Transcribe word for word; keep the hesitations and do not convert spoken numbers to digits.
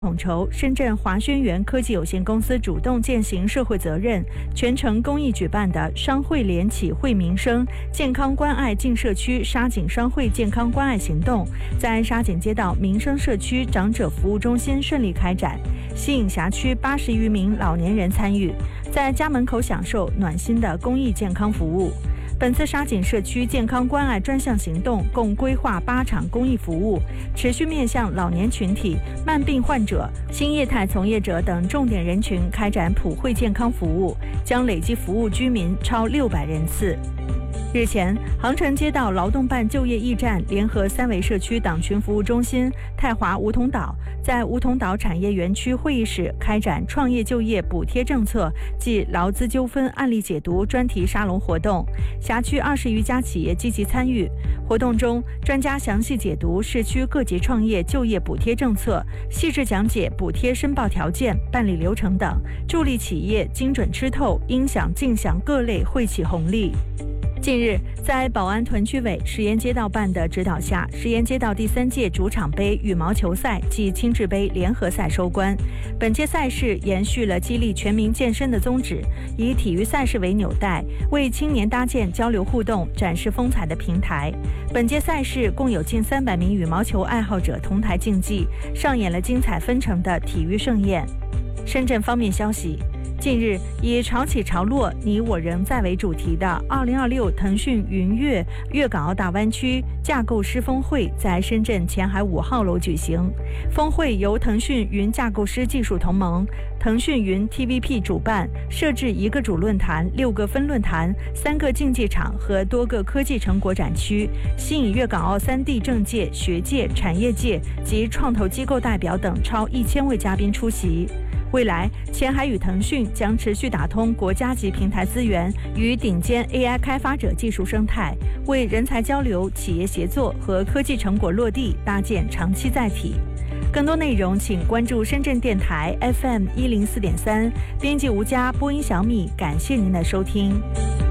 统筹深圳华轩源科技有限公司主动践行社会责任，全程公益举办的商会联起惠民生健康关爱进社区沙井商会健康关爱行动，在沙井街道民生社区长者服务中心顺利开展，吸引辖区八十余名老年人参与，在家门口享受暖心的公益健康服务。本次沙井社区健康关爱专项行动共规划八场公益服务，持续面向老年群体、慢病患者、新业态从业者等重点人群开展普惠健康服务，将累计服务居民超六百人次。日前，杭城街道劳动办就业驿站联合三维社区党群服务中心、泰华梧桐岛，在梧桐岛产业园区会议室开展创业就业补贴政策暨劳资纠纷案例解读专题沙龙活动，辖区二十余家企业积极参与。活动中，专家详细解读市区各级创业就业补贴政策，细致讲解补贴申报条件、办理流程等，助力企业精准吃透应享尽享各类惠企红利。近日，在宝安屯区委石岩街道办的指导下，石岩街道第三届主场杯羽毛球赛暨亲智杯联合赛收官。本届赛事延续了激励全民健身的宗旨，以体育赛事为纽带，为青年搭建交流互动、展示风采的平台。本届赛事共有近三百名羽毛球爱好者同台竞技，上演了精彩纷呈的体育盛宴。深圳方面消息，近日，以潮起潮落，你我仍在为主题的二零二六腾讯云悦粤港澳大湾区架构师峰会在深圳前海五号楼举行。峰会由腾讯云架构师技术同盟、腾讯云 T V P 主办，设置一个主论坛、六个分论坛、三个竞技场和多个科技成果展区，吸引粤港澳三地政界、学界、产业界及创投机构代表等超一千位嘉宾出席。未来，前海与腾讯将持续打通国家级平台资源与顶尖 A I 开发者技术生态，为人才交流、企业协作和科技成果落地搭建长期载体。更多内容请关注深圳电台 F M 一零四点三，编辑吴佳，播音小米，感谢您的收听。